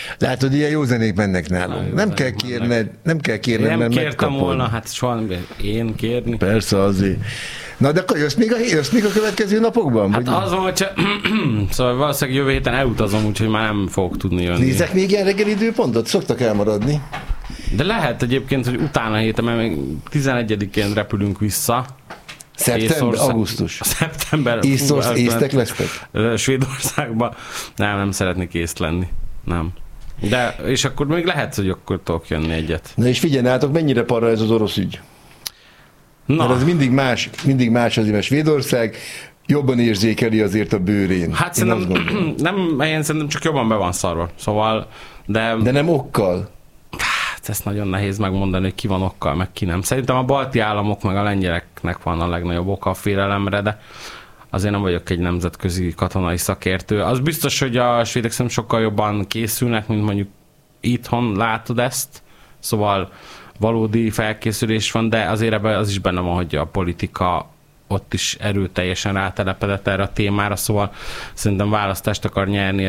Látod, ilyen jó zenék mennek nálunk. Nem kell kérned, mert kértem megkapod. volna, hát soha én kérni. Persze, azért. Na, de akkor jössz még a következő napokban? Hát az van, hogy szóval valószínűleg jövő héten elutazom, úgyhogy már nem fogok tudni jönni. Nézzek még ilyen reggeli időpontot? Szoktak elmaradni. De lehet egyébként, hogy utána héten, mert még 11-én repülünk vissza. Szeptember, augusztus. Szeptember. Észtek lesztek? Svédországba. Nem szeretnék észt lenni. Nem. De, és akkor még lehet, hogy akkor tudok jönni egyet. Na és figyeljátok, mennyire parra ez az orosz ügy. Na. Mert ez mindig más azért, mert Svédország jobban érzékeli azért a bőrén. Hát szerintem csak jobban be van szarva. Szóval, de nem okkal. Hát ezt nagyon nehéz megmondani, hogy ki van okkal, meg ki nem. Szerintem a balti államok meg a lengyeleknek van a legnagyobb oka a félelemre, de azért nem vagyok egy nemzetközi katonai szakértő. Az biztos, hogy a svédek szerintem sokkal jobban készülnek, mint mondjuk itthon látod ezt. Szóval valódi felkészülés van, de azért ebben az is benne van, hogy a politika ott is erőteljesen rátelepedett erre a témára, szóval szerintem választást akar nyerni